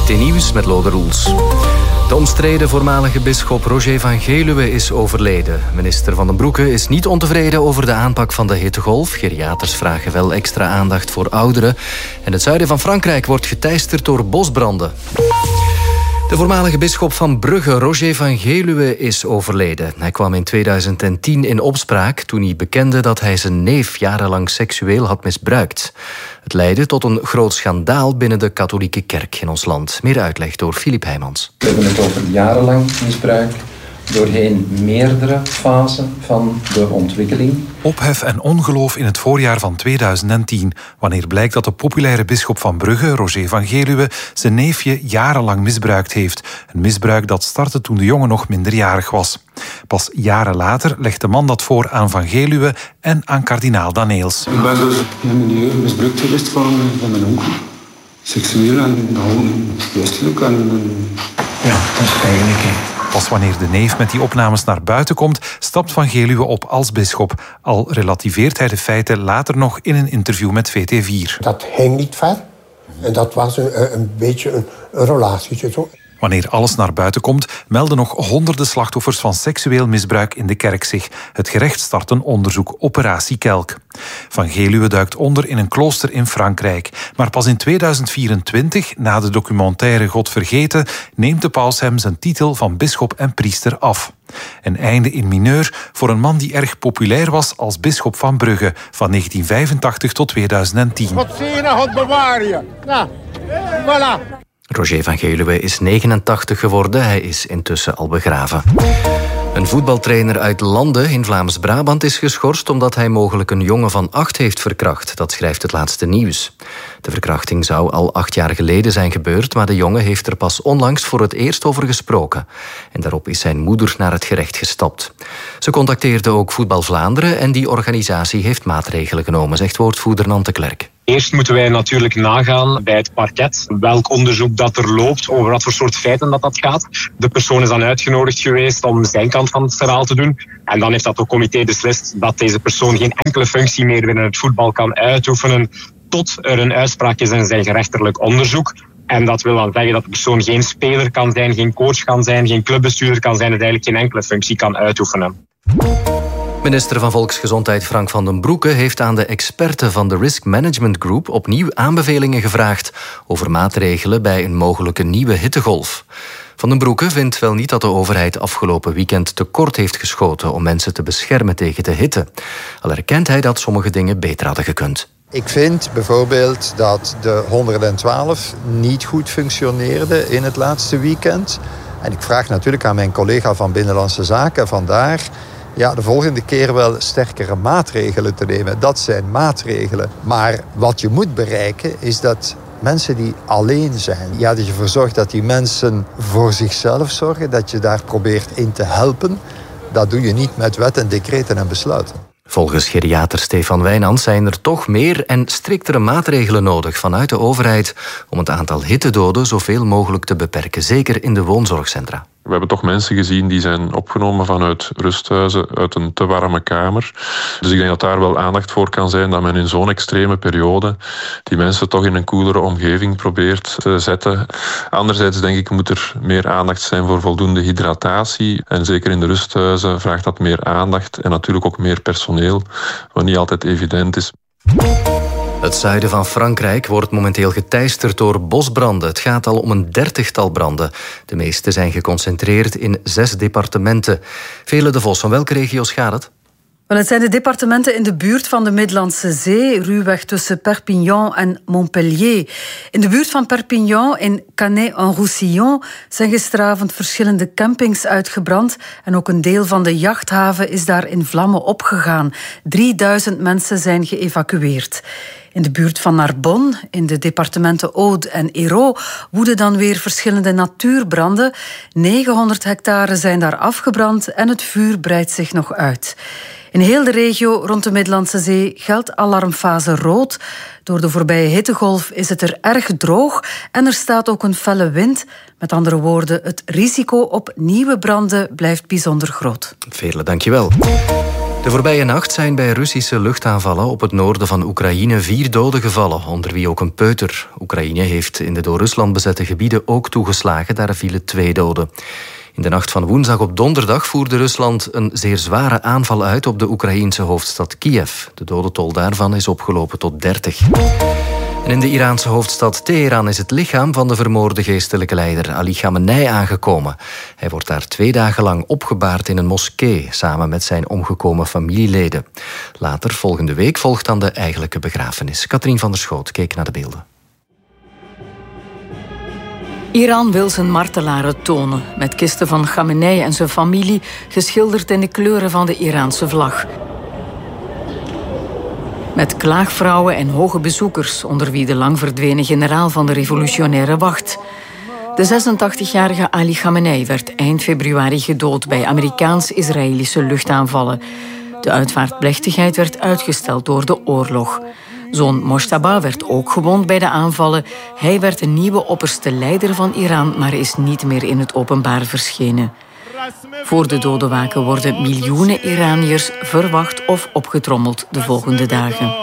T-nieuws met Lode Roels. De omstreden voormalige bisschop Roger van Geluwe is overleden. Minister Van den Broeke is niet ontevreden over de aanpak van de hittegolf. Geriaters vragen wel extra aandacht voor ouderen. En het zuiden van Frankrijk wordt geteisterd door bosbranden. De voormalige bisschop van Brugge, Roger van Geluwe, is overleden. Hij kwam in 2010 in opspraak toen hij bekende dat hij zijn neef jarenlang seksueel had misbruikt. Het leidde tot een groot schandaal binnen de katholieke kerk in ons land. Meer uitleg door Filip Heijmans. We hebben het over jarenlang misbruik doorheen meerdere fasen van de ontwikkeling. Ophef en ongeloof in het voorjaar van 2010, wanneer blijkt dat de populaire bisschop van Brugge, Roger van Geluwe, zijn neefje jarenlang misbruikt heeft. Een misbruik dat startte toen de jongen nog minderjarig was. Pas jaren later legt de man dat voor aan Van Geluwe en aan kardinaal Daneels. Ik ben dus in een milieu misbruikt geweest van mijn onkel. Seksueel en geestelijk. Ja, dat is eigenlijk... Pas wanneer de neef met die opnames naar buiten komt, stapt Van Geluwe op als bisschop. Al relativeert hij de feiten later nog in een interview met VT4. Dat ging niet ver. En dat was een beetje een relatietje zo. Wanneer alles naar buiten komt, melden nog honderden slachtoffers van seksueel misbruik in de kerk zich. Het gerecht start een onderzoek, Operatie Kelk. Van Geluwe duikt onder in een klooster in Frankrijk. Maar pas in 2024, na de documentaire God Vergeten, neemt de paus hem zijn titel van bisschop en priester af. Een einde in mineur voor een man die erg populair was als bisschop van Brugge van 1985 tot 2010. God zegen, God bewaar je. Nou, voilà. Roger van Geluwe is 89 geworden. Hij is intussen al begraven. Een voetbaltrainer uit Lande in Vlaams-Brabant is geschorst omdat hij mogelijk een jongen van 8 heeft verkracht. Dat schrijft het laatste nieuws. De verkrachting zou al 8 jaar geleden zijn gebeurd, maar de jongen heeft er pas onlangs voor het eerst over gesproken. En daarop is zijn moeder naar het gerecht gestapt. Ze contacteerde ook Voetbal Vlaanderen en die organisatie heeft maatregelen genomen, zegt woordvoerder Nante Klerk. Eerst moeten wij natuurlijk nagaan bij het parket welk onderzoek dat er loopt, over wat voor soort feiten dat gaat. De persoon is dan uitgenodigd geweest om zijn kant van het verhaal te doen. En dan heeft dat ook comité beslist dat deze persoon geen enkele functie meer binnen het voetbal kan uitoefenen tot er een uitspraak is in zijn gerechtelijk onderzoek. En dat wil dan zeggen dat de persoon geen speler kan zijn, geen coach kan zijn, geen clubbestuurder kan zijn, en eigenlijk geen enkele functie kan uitoefenen. Minister van Volksgezondheid Frank Van den Broeke heeft aan de experten van de Risk Management Group opnieuw aanbevelingen gevraagd over maatregelen bij een mogelijke nieuwe hittegolf. Van den Broeke vindt wel niet dat de overheid afgelopen weekend tekort heeft geschoten om mensen te beschermen tegen de hitte. Al erkent hij dat sommige dingen beter hadden gekund. Ik vind bijvoorbeeld dat de 112 niet goed functioneerde in het laatste weekend. En ik vraag natuurlijk aan mijn collega van Binnenlandse Zaken vandaar de volgende keer wel sterkere maatregelen te nemen. Dat zijn maatregelen. Maar wat je moet bereiken is dat mensen die alleen zijn, dat je ervoor zorgt dat die mensen voor zichzelf zorgen, dat je daar probeert in te helpen. Dat doe je niet met wet en decreten en besluiten. Volgens geriater Stefan Wijnands zijn er toch meer en striktere maatregelen nodig vanuit de overheid om het aantal hittedoden zoveel mogelijk te beperken, zeker in de woonzorgcentra. We hebben toch mensen gezien die zijn opgenomen vanuit rusthuizen, uit een te warme kamer. Dus ik denk dat daar wel aandacht voor kan zijn, dat men in zo'n extreme periode die mensen toch in een koelere omgeving probeert te zetten. Anderzijds denk ik moet er meer aandacht zijn voor voldoende hydratatie. En zeker in de rusthuizen vraagt dat meer aandacht en natuurlijk ook meer personeel, wat niet altijd evident is. Het zuiden van Frankrijk wordt momenteel geteisterd door bosbranden. Het gaat al om een 30-tal branden. De meeste zijn geconcentreerd in 6 departementen. Vele de Vos, van welke regio's gaat het? Wel, het zijn de departementen in de buurt van de Middellandse Zee, ruwweg tussen Perpignan en Montpellier. In de buurt van Perpignan, in Canet-en-Roussillon, zijn gisteravond verschillende campings uitgebrand en ook een deel van de jachthaven is daar in vlammen opgegaan. 3000 mensen zijn geëvacueerd. In de buurt van Narbonne, in de departementen Aude en Hérault, woeden dan weer verschillende natuurbranden. 900 hectare zijn daar afgebrand en het vuur breidt zich nog uit. In heel de regio rond de Middellandse Zee geldt alarmfase rood. Door de voorbije hittegolf is het er erg droog en er staat ook een felle wind. Met andere woorden, het risico op nieuwe branden blijft bijzonder groot. Veerle, dankjewel. De voorbije nacht zijn bij Russische luchtaanvallen op het noorden van Oekraïne 4 doden gevallen, onder wie ook een peuter. Oekraïne heeft in de door Rusland bezette gebieden ook toegeslagen, daar vielen 2 doden. In de nacht van woensdag op donderdag voerde Rusland een zeer zware aanval uit op de Oekraïense hoofdstad Kiev. De dodentol daarvan is opgelopen tot 30. En in de Iraanse hoofdstad Teheran is het lichaam van de vermoorde geestelijke leider Ali Khamenei aangekomen. Hij wordt daar 2 dagen lang opgebaard in een moskee, samen met zijn omgekomen familieleden. Later, volgende week, volgt dan de eigenlijke begrafenis. Katrien van der Schoot keek naar de beelden. Iran wil zijn martelaren tonen, met kisten van Khamenei en zijn familie geschilderd in de kleuren van de Iraanse vlag. Met klaagvrouwen en hoge bezoekers, onder wie de lang verdwenen generaal van de revolutionaire wacht. De 86-jarige Ali Khamenei werd eind februari gedood bij Amerikaans-Israëlische luchtaanvallen. De uitvaartplechtigheid werd uitgesteld door de oorlog. Zoon Mojtaba werd ook gewond bij de aanvallen. Hij werd de nieuwe opperste leider van Iran, maar is niet meer in het openbaar verschenen. Voor de dodenwaken worden miljoenen Iraniërs verwacht of opgetrommeld de volgende dagen.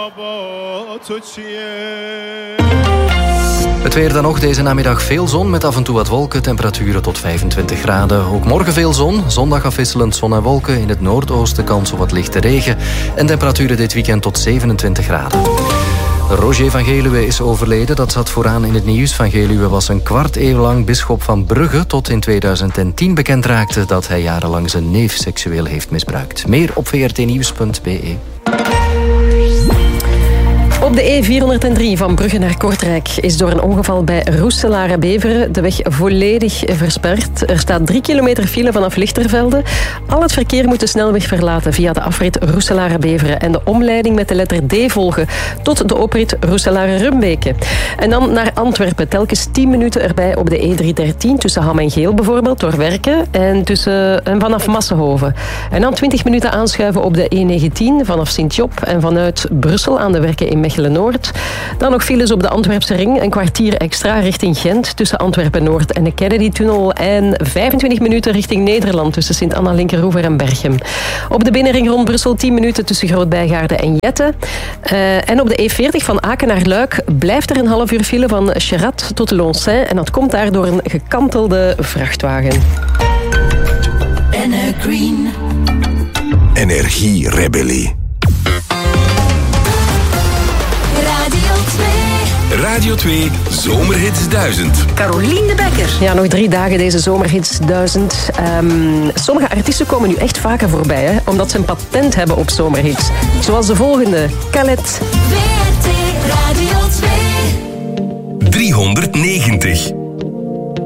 Het weer dan nog deze namiddag veel zon met af en toe wat wolken. Temperaturen tot 25 graden. Ook morgen veel zon. Zondag afwisselend zon en wolken. In het noordoosten kans op wat lichte regen. En temperaturen dit weekend tot 27 graden. Roger van Geluwe is overleden. Dat zat vooraan in het nieuws. Van Geluwe was een kwart eeuw lang bisschop van Brugge, tot in 2010 bekend raakte dat hij jarenlang zijn neef seksueel heeft misbruikt. Meer op vrtnieuws.be. Op de E403 van Brugge naar Kortrijk is door een ongeval bij Roeselare-Beveren de weg volledig versperd. Er staat 3 kilometer file vanaf Lichtervelde. Al het verkeer moet de snelweg verlaten via de afrit Roeselare-Beveren en de omleiding met de letter D volgen tot de oprit Roeselare-Rumbeke. En dan naar Antwerpen. Telkens 10 minuten erbij op de E313 tussen Ham en Geel bijvoorbeeld, door Werken en vanaf Massenhoven. En dan 20 minuten aanschuiven op de E19 vanaf Sint-Job en vanuit Brussel aan de Werken in Mechelen-Noord. Dan nog files op de Antwerpse ring. Een kwartier extra richting Gent tussen Antwerpen-Noord en de Kennedy-tunnel. En 25 minuten richting Nederland tussen Sint-Anna, Linkeroever en Berchem. Op de binnenring rond Brussel 10 minuten tussen Groot-Bijgaarden en Jette. En op de E40 van Aken naar Luik blijft er een half uur file van Cherat tot Loncin. En dat komt daar door een gekantelde vrachtwagen. Green. Energierebellie. Radio 2 Zomerhits 1000. Carolien de Bekker. Ja, nog 3 dagen deze Zomerhits 1000. Sommige artiesten komen nu echt vaker voorbij, hè, omdat ze een patent hebben op zomerhits. Zoals de volgende, Khaled. VRT Radio 2. 390.